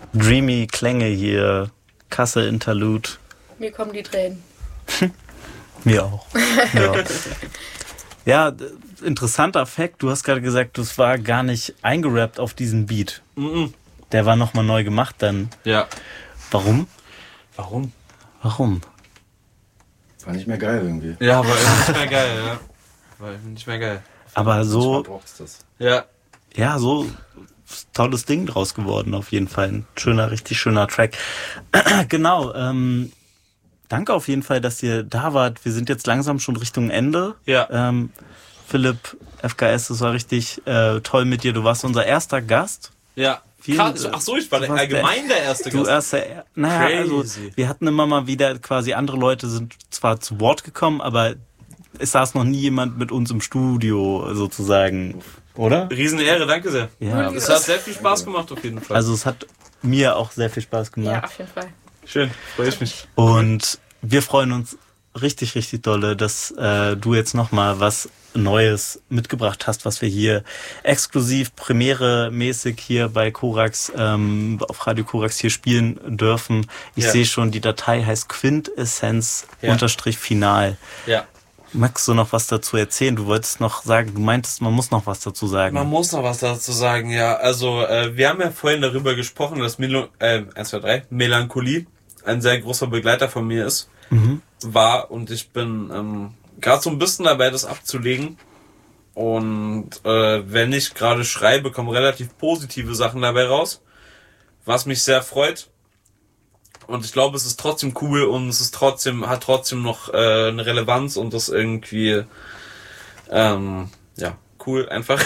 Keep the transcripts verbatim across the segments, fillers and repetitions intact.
dreamy Klänge hier. Kasse Interlude. Mir kommen die Tränen. Mir auch. Ja. Ja, interessanter Fakt. Du hast gerade gesagt, das war gar nicht eingerappt auf diesen Beat. Mhm. Der war nochmal neu gemacht dann. Ja. Warum? Warum? Warum? War nicht mehr geil irgendwie. Ja, war irgendwie nicht mehr geil, ja. War irgendwie nicht mehr geil. Aber so, Manchmal braucht's das. Ja. ja, so tolles Ding draus geworden auf jeden Fall. Ein schöner, richtig schöner Track. Genau, ähm, danke auf jeden Fall, dass ihr da wart. Wir sind jetzt langsam schon Richtung Ende. Ja. Ähm, Philipp, F K S, das war richtig äh, toll mit dir. Du warst unser erster Gast. Ja. Vielen, Krass. Ach so, ich war du warst allgemein der, der erste Du Gast. erster, naja, also Crazy. wir hatten immer mal wieder quasi andere Leute sind zwar zu Wort gekommen, aber es saß noch nie jemand mit uns im Studio sozusagen, oder? Riesenehre, danke sehr. Ja. Es hat sehr viel Spaß gemacht auf jeden Fall. Also es hat mir auch sehr viel Spaß gemacht. Ja, auf jeden Fall. Schön, freue ich mich. Und wir freuen uns richtig, richtig dolle, dass äh, du jetzt nochmal was Neues mitgebracht hast, was wir hier exklusiv, Premiere-mäßig hier bei Korax, ähm, auf Radio Korax hier spielen dürfen. Ich Ja. sehe schon, die Datei heißt Quintessenz Ja. unterstrich Final. Ja. Magst du noch was dazu erzähhlen? Du wolltest noch sagen, du meintest, man muss noch was dazu sagen. Man muss noch was dazu sagen, ja. Also, äh, wir haben ja vorhin darüber gesprochen, dass Melo äh, eins, zwei, drei, Melancholie ein sehr großer Begleiter von mir ist, Mhm. war, und ich bin ähm, gerade so ein bisschen dabei, das abzulegen. Und äh, wenn ich gerade schreibe, kommen relativ positive Sachen dabei raus, was mich sehr freut. Und ich glaube, es ist trotzdem cool und es ist trotzdem, hat trotzdem noch äh, eine Relevanz und das irgendwie ähm, ja, cool einfach.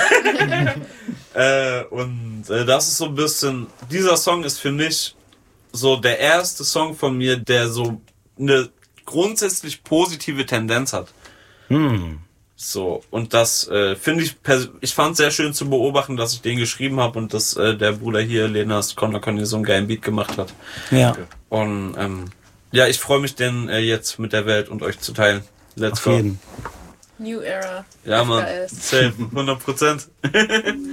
äh, und äh, das ist so ein bisschen, dieser Song ist für mich so der erste Song von mir, der so eine grundsätzlich positive Tendenz hat. Hm. So, und das äh, finde ich, pers- ich fand es sehr schön zu beobachten, dass ich den geschrieben habe und dass äh, der Bruder hier, Lenas Connor Conny, so einen geilen Beat gemacht hat. Ja, Und ähm, ja, ich freue mich, den äh, jetzt mit der Welt und euch zu teilen. Let's auf go. jeden. New Era. Ja, Mann. F K S. Safe, hundert Prozent.